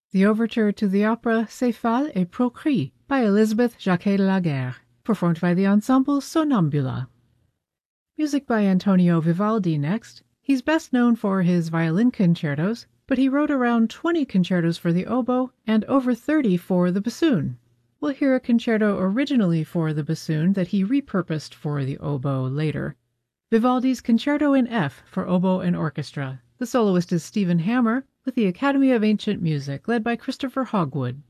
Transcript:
The overture to the opera Céphale et Procris by Elizabeth Jacquet de la Guerre, performed by the ensemble Sonnambula. Music by Antonio Vivaldi next. He's best known for his violin concertos, but he wrote around 20 concertos for the oboe and over 30 for the bassoon. We'll hear a concerto originally for the bassoon that he repurposed for the oboe later. Vivaldi's Concerto in F for oboe and orchestra. The soloist is Stephen Hammer, with the Academy of Ancient Music, led by Christopher Hogwood.